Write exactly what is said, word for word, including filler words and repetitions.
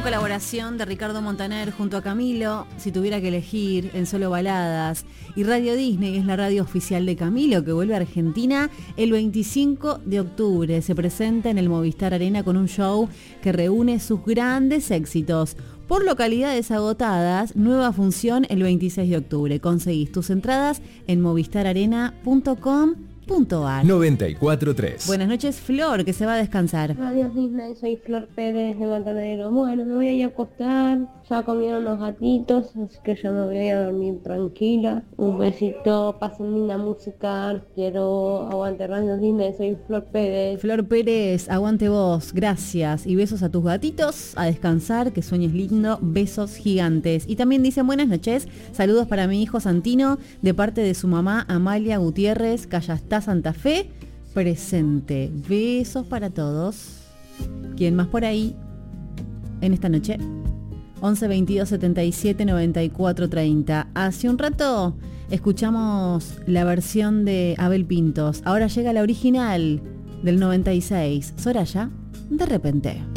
Colaboración de Ricardo Montaner junto a Camilo, Si tuviera que elegir, en Solo Baladas. Y Radio Disney es la radio oficial de Camilo, que vuelve a Argentina el veinticinco de octubre. Se presenta en el Movistar Arena con un show que reúne sus grandes éxitos. Por localidades agotadas, nueva función el veintiséis de octubre. Conseguís tus entradas en movistar arena punto com punto ar. noventa y cuatro punto tres. Buenas noches, Flor, que se va a descansar. Radio Disney, soy Flor Pérez de Matadero. Bueno, me voy a ir a acostar, ya comieron los gatitos, así que ya me voy a ir a dormir tranquila. Un besito, pasen linda música, quiero aguante Radio Disney, soy Flor Pérez. Flor Pérez, aguante vos, gracias. Y besos a tus gatitos, a descansar, que sueñes lindo, besos gigantes. Y también dicen buenas noches, saludos para mi hijo Santino, de parte de su mamá Amalia Gutiérrez, Callastá, Santa Fe, presente. Besos para todos. ¿Quién más por ahí en esta noche? once veintidós setenta y siete noventa y cuatro treinta. Hace un rato escuchamos la versión de Abel Pintos. Ahora llega la original del noventa y seis. Soraya, de repente.